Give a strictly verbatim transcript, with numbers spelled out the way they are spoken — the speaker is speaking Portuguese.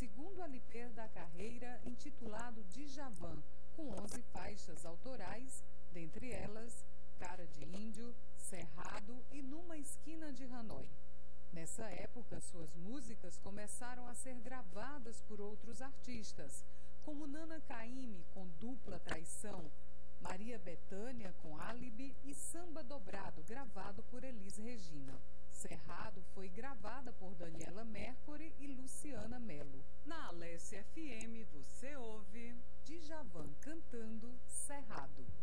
segundo L P da carreira, intitulado Djavan, com onze faixas autorais, dentre elas Cara de Índio, Cerrado e Numa Esquina de Hanoi. Nessa época, suas músicas começaram a ser gravadas por outros artistas, como Nana Caymmi com Dupla Traição, Maria Bethânia com Álibi e Samba Dobrado, gravado por Elis Regina. Cerrado foi gravada por Daniela Mercury e Luciana Mello. Na Alessia F M você ouve Djavan cantando Cerrado.